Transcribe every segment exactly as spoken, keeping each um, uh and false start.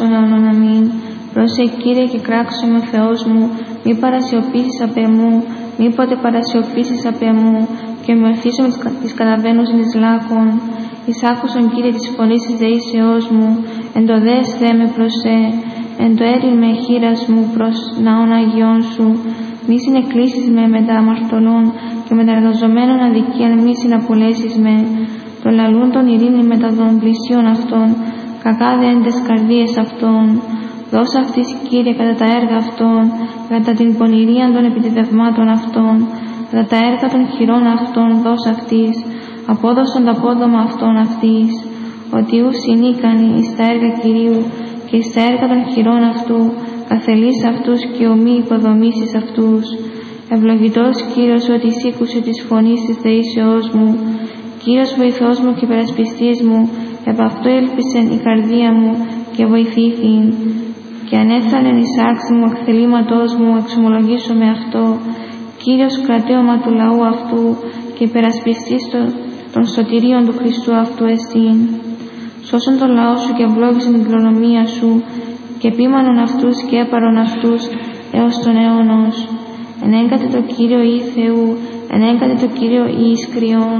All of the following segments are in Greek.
των αιώνων. Αμήν. Πρόσεχε, Κύριε, και κράξω με ο Θεός μου, μη παρασιωπήσεις απ' εμού, μη ποτέ παρασιωπήσεις απ' εμού, και ομοιωθήσω με τις καταβαίνουσιν εις λάκκον. Εισάκουσον, Κύριε, της φωνής της δεήσεώς μου, εν το δέες Θεέ με προσέ, εν το έρην με χείρας μου προς ναών Αγιών σου. Μη συνεκλείσεις με με τα αμαρτωλών, και με τα εργαζομένων αδικίαν μη συναπολέσεις με. Το λαλούν των ειρήνη μετά των πλησίων αυτών, κακά δε εν τες καρδίες αυτών. Δώσα αυτής, Κύριε, κατά τα έργα αυτών, κατά την πονηρία των επιτιδευμάτων αυτών, κατά τα έργα των χειρών αυτών δώσα αυτής, απόδοσον το απόδομα αυτών αυτής, ότι ους συνήκανοι εις τα έργα Κυρίου και εις τα έργα των χειρών αυτού, καθελείς αυτούς και ομοί υποδομήσεις αυτούς. Ευλογητός Κύριος, ότι σήκουσε της φωνής της δεήσεώς μου, Κύριος βοηθός μου και υπερασπιστής μου, επ' αυτό έλπισεν η καρδία μου και βοηθήθην. Και ανέθανεν η σάρξη μου εκ θελήματός μου, εξομολογήσω με αυτό. Κύριος κρατέωμα του λαού αυτού και υπερασπιστής των σωτηρίων του Χριστού αυτού εστίν. Σώσον τον λαό σου και ευλόγησον την κληρονομία σου, και επίμανον αυτούς και έπαρον αυτούς έως τον αιώνος. Ενέγκατε το Κύριο ή Θεού, ενέγκατε το Κύριο ή εις κρυών.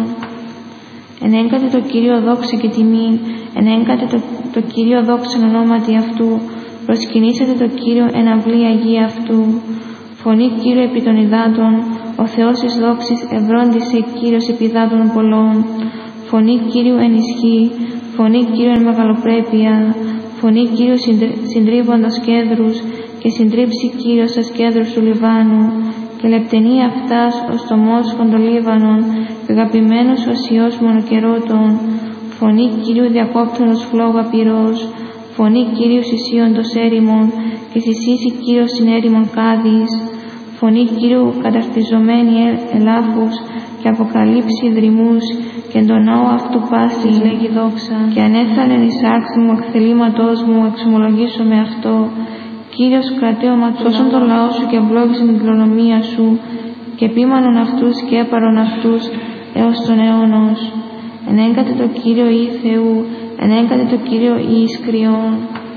Ενέγκατε το Κύριο δόξα και τιμή, ενέγκατε το, το Κύριο δόξα εν ονόματι αυτού, προσκυνήσατε το Κύριο εν αυλή Αγία αυτού. Φωνή Κύριο επί των υδάτων, ο Θεός εις δόξης ευρόντισε Κύριος επί υδάτων πολλών. Φωνή Κύριου εν ισχύ, φωνή Κύριου εν μεγαλοπρέπεια, φωνή Κύριου συντρίβοντας κέδρους, και συντρίψει Κύριος σας κέδρους του Λιβάνου, και λεπτενεί αυτάς ως το μόσχον των Λίβανων, και αγαπημένος ως Υιός μονοκερότων. Φωνή Κύριου διακόπτωνος φλόγα πυρός, φωνή Κύριου συσίοντος έρημον, και συσύσει Κύριος στην έρημον Κάδης. Φωνή Κύριου καταρτιζομένη ελάφους, και αποκαλύψει δρυμούς, και εν το ναό αυτού πάσης λέγει δόξα. Και ανέθανεν η σάρξη μου εκ θελήματός μου, εξομολογήσω με αυτό. Κύριος κρατέωμα του σώσον τον λαό σου και ευλόγησον την κληρονομία σου, και επίμανον αυτούς και έπαρον αυτούς έως τον αιώνος. Ενέγκατε το Κύριο ή Θεού, ενέγκατε το Κύριο ή εις κρυών.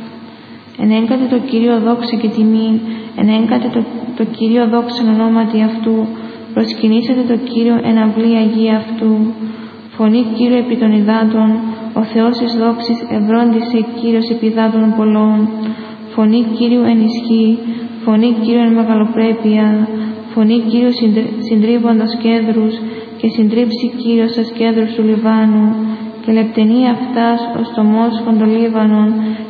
Ενέγκατε το Κύριο δόξα και τιμή, ενέγκατε το, το Κύριο δόξα εν ονόματι αυτού, προσκυνήσατε το Κύριο εν αυλή Αγία αυτού. Φωνή Κύριο επί των υδάτων, ο Θεός εις δόξης ευρόντισε Κύριος επί υδάτων πολλών. Φωνή Κύριου εν ισχύ, φωνή Κύριου εν μεγαλοπρέπεια, φωνή Κύριου συντρίβοντας κέδρους, και συντρίψει Κύριος σας κέδρους του Λιβάνου, και λεπτενεί αυτάς ως το μόσχον των Λίβανων,